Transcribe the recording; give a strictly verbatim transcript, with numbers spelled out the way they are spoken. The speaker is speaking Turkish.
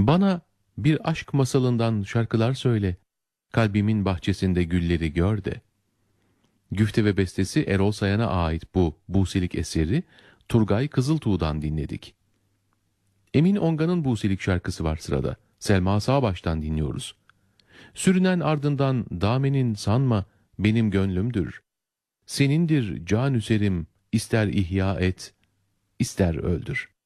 Bana bir aşk masalından şarkılar söyle, kalbimin bahçesinde gülleri gör de. Güfte ve bestesi Erol Sayan'a ait bu Buselik eseri Turgay Kızıltuğ'dan dinledik. Emin Onga'nın Buselik şarkısı var sırada. Selma Sağbaş'tan dinliyoruz. Sürünen ardından damenin sanma benim gönlümdür. Senindir can üserim, ister ihya et, ister öldür.